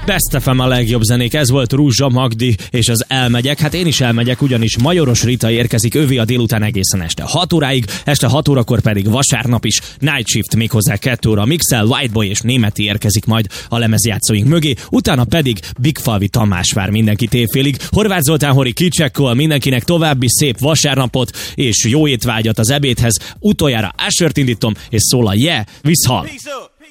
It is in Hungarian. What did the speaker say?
Best FM a legjobb zenék, ez volt Rúzsa Magdi és az Elmegyek. Hát én is elmegyek, ugyanis Majoros Rita érkezik, ővé a délután egészen este 6 óráig, este 6 órakor pedig vasárnap is Night Shift, méghozzá 2 óra Mixel, Whiteboy és Németi érkezik majd a lemezjátszóink mögé, utána pedig Bigfalvi Tamás vár mindenkit évfélig. Horváth Zoltán Hori kicsekkol, mindenkinek további szép vasárnapot és jó étvágyat az ebédhez. Utoljára Ashert indítom, és szól a Yeah, visszhal!